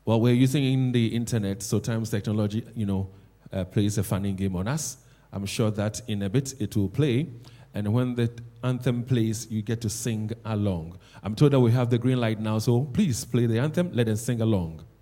Well, we're using the internet, so times technology, plays a funny game on us. I'm sure that in a bit it will play, and when the anthem plays, you get to sing along. I'm told that we have the green light now, so please play the anthem. Let us sing along.